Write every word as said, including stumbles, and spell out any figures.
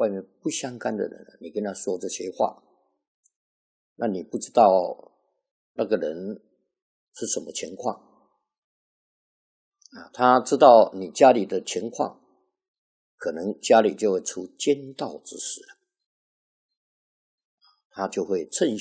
外面不相干的人，你跟他说这些话，那你不知道那个人是什么情况啊？他知道你家里的情况，可能家里就会出奸盗之事了，他就会趁